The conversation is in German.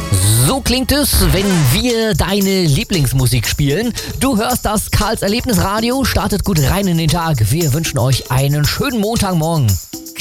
So klingt es, wenn wir deine Lieblingsmusik spielen. Du hörst das Karls Erlebnisradio, startet gut rein in den Tag. Wir wünschen euch einen schönen Montagmorgen.